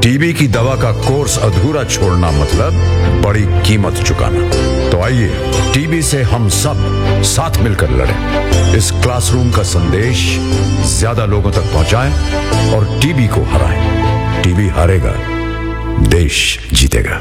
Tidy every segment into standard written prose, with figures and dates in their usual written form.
TB की दवा का कोर्स अधूरा छोड़ना मतलब बड़ी कीमत चुकाना। तो आइए टीबी से हम सब साथ मिलकर लड़ें। इस क्लासरूम का संदेश ज्यादा लोगों तक पहुंचाएं और टीबी को हराएं। टीबी हारेगा, देश जीतेगा।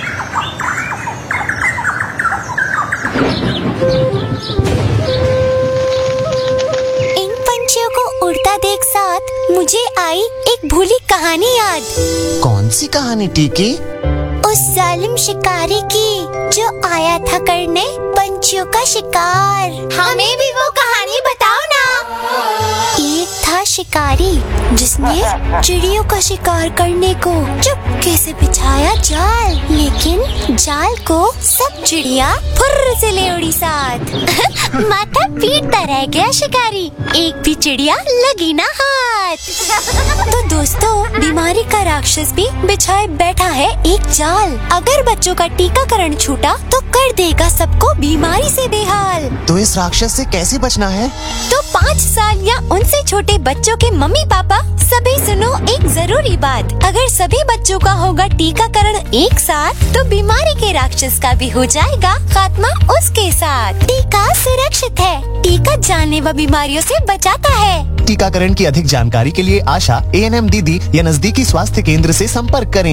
इन पंछियों को उड़ता देख साथ मुझे आई एक भूली कहानी याद। कौन सी कहानी टीकी? उस जालिम शिकारी की जो आया था करने पंछियों का शिकार। हमें भी वो कहानी बताओ ना। एक था शिकारी जिसने चिड़ियों का शिकार करने को चुपके से बिछाया जाल, लेकिन जाल को सब चिड़िया फुर्र से ले उड़ी साथ। माथा पीटता रह गया शिकारी, एक भी चिड़िया लगी ना हाथ। तो दोस्तों, बीमारी का राक्षस भी बिछाए बैठा है एक जाल। अगर बच्चों का टीकाकरण छूटा तो कर देगा सबको बीमारी से बेहाल। तो इस राक्षस से कैसे बचना है? तो 5 साल या उनसे छोटे बच्चों के मम्मी पापा सभी सुनो एक जरूरी बात। अगर सभी बच्चों का होगा टीकाकरण एक साथ तो बीमारी के राक्षस का भी हो जाएगा खात्मा उसके साथ। टीका सुरक्षित है, टीका जानलेवा बीमारियों से बचाता है। टीकाकरण की अधिक जानकारी के लिए आशा, ANM दीदी या नजदीकी स्वास्थ्य केंद्र से संपर्क करें।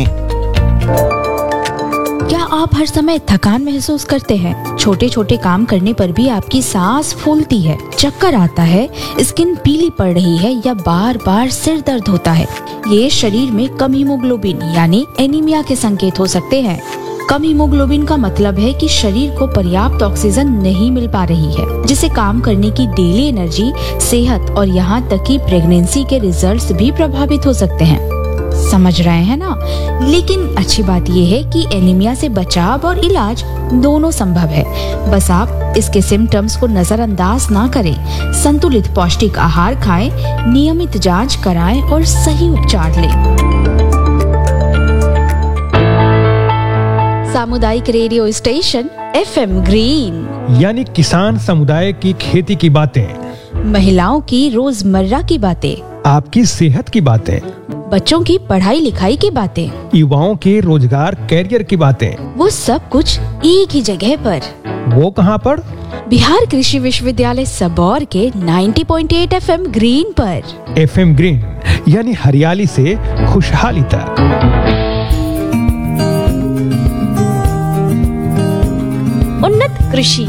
क्या आप हर समय थकान महसूस करते हैं? छोटे छोटे काम करने पर भी आपकी सांस फूलती है, चक्कर आता है, स्किन पीली पड़ रही है या बार बार सिर दर्द होता है? ये शरीर में कम हीमोग्लोबिन यानी एनीमिया के संकेत हो सकते हैं। कम हीमोग्लोबिन का मतलब है कि शरीर को पर्याप्त ऑक्सीजन नहीं मिल पा रही है, जिससे काम करने की डेली एनर्जी, सेहत और यहाँ तक कि प्रेगनेंसी के रिजल्ट्स भी प्रभावित हो सकते हैं। समझ रहे हैं ना? लेकिन अच्छी बात यह है कि एनीमिया से बचाव और इलाज दोनों संभव है। बस आप इसके सिम्टम्स को नजरअंदाज ना करें। संतुलित पौष्टिक आहार खाएं, नियमित जांच कराएं और सही उपचार लें। सामुदायिक रेडियो स्टेशन FM ग्रीन, यानी किसान समुदाय की खेती की बातें, महिलाओं की रोजमर्रा की बातें, आपकी सेहत की बातें, बच्चों की पढ़ाई लिखाई की बातें, युवाओं के रोजगार कैरियर की बातें, वो सब कुछ एक ही जगह पर। वो कहाँ पर? बिहार कृषि विश्वविद्यालय सबौर के 90.8 FM ग्रीन पर। FM ग्रीन यानी हरियाली से खुशहाली तक। उन्नत कृषि।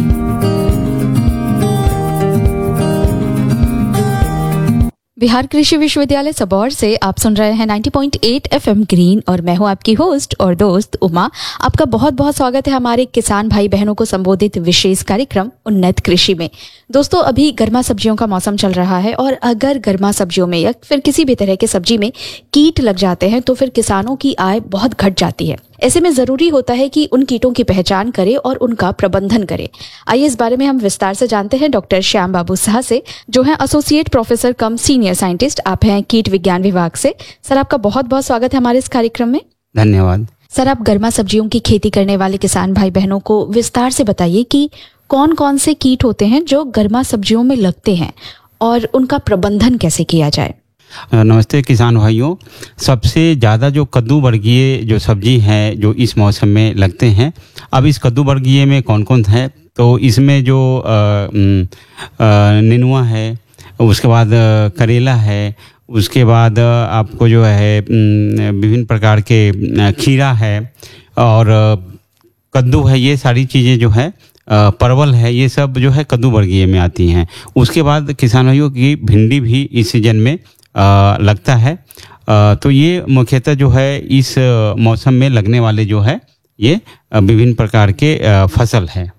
बिहार कृषि विश्वविद्यालय सबौर से आप सुन रहे हैं 90.8 FM ग्रीन और मैं हूं आपकी होस्ट और दोस्त उमा। आपका बहुत बहुत स्वागत है हमारे किसान भाई बहनों को संबोधित विशेष कार्यक्रम उन्नत कृषि में। दोस्तों, अभी गर्मा सब्जियों का मौसम चल रहा है और अगर गर्मा सब्जियों में या फिर किसी भी तरह के सब्जी में कीट लग जाते हैं तो फिर किसानों की आय बहुत घट जाती है। ऐसे में जरूरी होता है कि उन कीटों की पहचान करें और उनका प्रबंधन करें। आइए इस बारे में हम विस्तार से जानते हैं डॉक्टर श्याम बाबू साह से, जो हैं एसोसिएट प्रोफेसर कम सीनियर साइंटिस्ट। आप हैं कीट विज्ञान विभाग से। सर, आपका बहुत बहुत स्वागत है हमारे इस कार्यक्रम में। धन्यवाद। सर, आप गर्मा सब्जियों की खेती करने वाले किसान भाई बहनों को विस्तार से बताइए कि कौन कौन से कीट होते हैं जो गर्मा सब्जियों में लगते हैं और उनका प्रबंधन कैसे किया जाए। नमस्ते किसान भाइयों। सबसे ज़्यादा जो कद्दू वर्गीय जो सब्जी है जो इस मौसम में लगते हैं, अब इस कद्दू वर्गीय में कौन कौन है, तो इसमें जो नेनुआ है, उसके बाद करेला है, उसके बाद आपको जो है विभिन्न प्रकार के खीरा है और कद्दू है। ये सारी चीज़ें जो है, परवल है, ये सब जो है कद्दू वर्गीय में आती हैं। उसके बाद किसान भाइयों की भिंडी भी इस सीजन में लगता है। तो ये मुख्यतः जो है इस मौसम में लगने वाले जो है ये विभिन्न प्रकार के फसल हैं।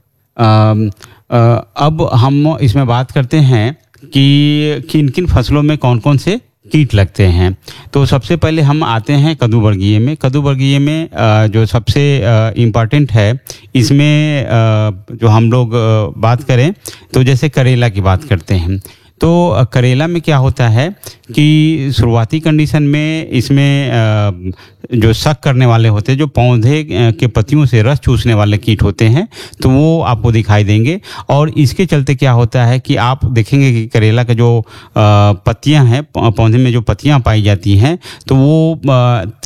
अब हम इसमें बात करते हैं कि किन किन फसलों में कौन कौन से कीट लगते हैं। तो सबसे पहले हम आते हैं कद्दू वर्गीय में। कद्दू वर्गीय में जो सबसे इम्पॉर्टेंट है, इसमें जो हम लोग बात करें तो जैसे करेला की बात करते हैं, तो करेला में क्या होता है कि शुरुआती कंडीशन में इसमें जो शक करने वाले होते हैं, जो पौधे के पत्तियों से रस चूसने वाले कीट होते हैं, तो वो आपको दिखाई देंगे। और इसके चलते क्या होता है कि आप देखेंगे कि करेला का जो पत्तियां हैं, पौधे में जो पत्तियां पाई जाती हैं, तो वो